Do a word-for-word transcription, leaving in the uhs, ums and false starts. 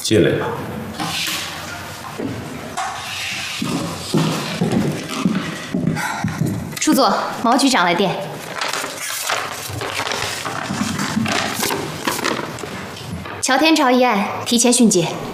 进来吧。 初佐，毛局长来电。乔天朝一案提前讯结。